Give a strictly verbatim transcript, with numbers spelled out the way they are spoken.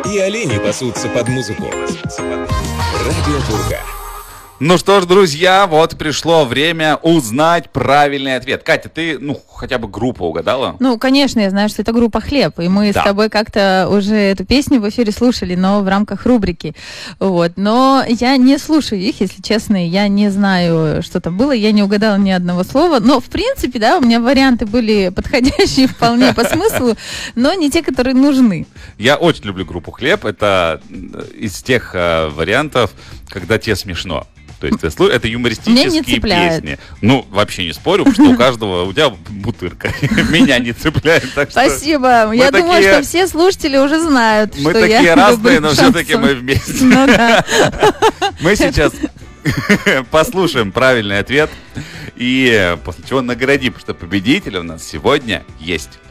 И олени пасутся под музыку. Радио Пурга. Ну что ж, друзья, вот пришло время узнать правильный ответ. Катя, ты, ну, хотя бы группу угадала? Ну, конечно, я знаю, что это группа «Хлеб», и мы Да. с тобой как-то уже эту песню в эфире слушали, но в рамках рубрики. Вот. Но я не слушаю их, если честно, я не знаю, что там было, я не угадала ни одного слова. Но, в принципе, да, у меня варианты были подходящие вполне по смыслу, но не те, которые нужны. Я очень люблю группу «Хлеб». Это из тех э, вариантов, когда тебе смешно. То есть ты слу- это юмористические песни. Ну, вообще не спорю, потому что у каждого, у тебя бутырка. Меня не цепляет. Так что Спасибо. Я такие- думаю, что все слушатели уже знают, мы что такие я разные, люблю но все-таки шансон. мы вместе. Ну да. Мы сейчас послушаем правильный ответ и после чего наградим, потому что победитель у нас сегодня есть.